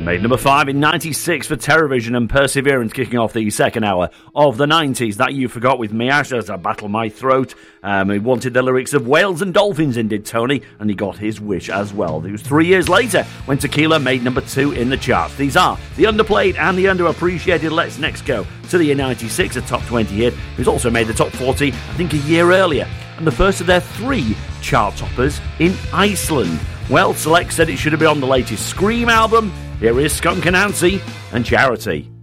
Made number 5 in 96 for Terrorvision and Perseverance, kicking off the second hour of the 90s. That You Forgot with Miash as I Battle My Throat. He wanted the lyrics of Whales and Dolphins in, did Tony, and he got his wish as well. It was 3 years later when Tequila made number 2 in the charts. These are the underplayed and the underappreciated. Let's next go to the year 96, a top 20 hit, who's also made the top 40, I think, a year earlier, and the first of their 3 chart toppers in Iceland. Well, Select said it should have been on the latest Scream album. Here is Skunk Anansie and Charity.